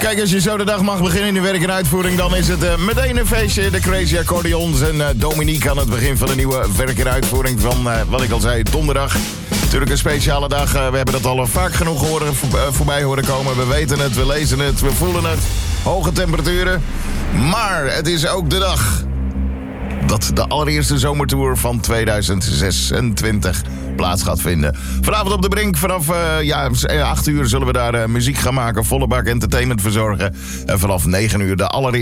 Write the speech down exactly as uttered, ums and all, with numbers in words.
Kijk, als je zo de dag mag beginnen in de werk en uitvoering, dan is het uh, meteen een feestje. De Crazy Accordions en uh, Dominique aan het begin van de nieuwe werk en uitvoering van, uh, wat ik al zei, donderdag. Natuurlijk een speciale dag. Uh, we hebben dat al vaak genoeg horen, voor, uh, voorbij horen komen. We weten het, we lezen het, we voelen het. Hoge temperaturen. Maar het is ook de dag dat de allereerste zomertour van tweeduizend zesentwintig plaats gaat vinden. Vanavond op de Brink, vanaf uh, ja, acht uur zullen we daar uh, muziek gaan maken. Volle bak entertainment verzorgen. En vanaf negen uur de allereerste